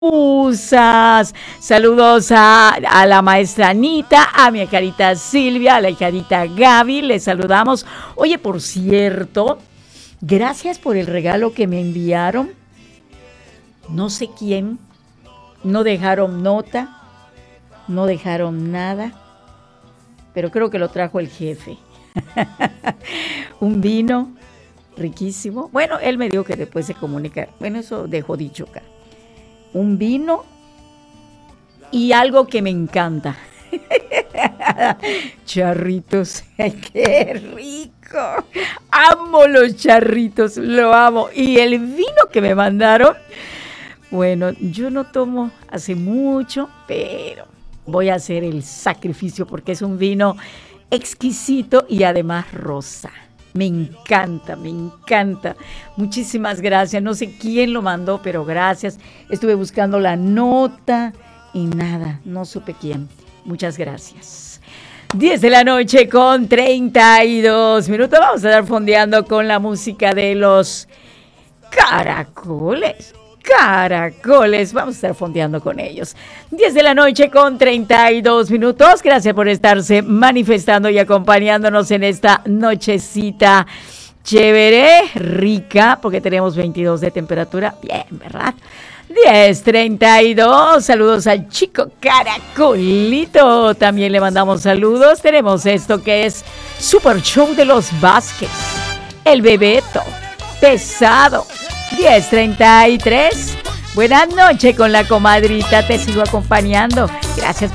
Usas. Saludos a la maestra Anita, a mi carita Silvia, a la carita Gaby, les saludamos. Oye, por cierto, gracias por el regalo que me enviaron. No sé quién, no dejaron nota, no dejaron nada, pero creo que lo trajo el jefe. Un vino riquísimo. Bueno, él me dijo que después se comunica. Bueno, eso dejó dicho acá. Un vino y algo que me encanta. Charritos. ¡Ay, qué rico! Amo los charritos, lo amo. Y el vino que me mandaron, bueno, yo no tomo hace mucho, pero voy a hacer el sacrificio porque es un vino exquisito y además rosa. Me encanta, me encanta. Muchísimas gracias. No sé quién lo mandó, pero gracias. Estuve buscando la nota y nada, no supe quién. Muchas gracias. 10 de la noche con 32 minutos. Vamos a estar fondeando con la música de los Caracoles. Caracoles, vamos a estar fondeando con ellos. 10 de la noche con 32 minutos. Gracias por estarse manifestando y acompañándonos en esta nochecita chévere, rica, porque tenemos 22 de temperatura. Bien, ¿verdad? 10:32. Saludos al chico Caracolito. También le mandamos saludos. Tenemos esto que es Super Show de los Vázquez. El Bebeto. Pesado. 10:33. Buenas noches con la comadrita. Te sigo acompañando. Gracias